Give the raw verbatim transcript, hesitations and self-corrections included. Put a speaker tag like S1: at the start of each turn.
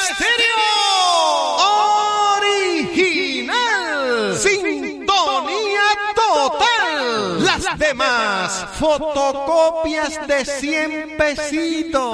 S1: Original. Sintonía total. Las demás fotocopias de cien pesitos.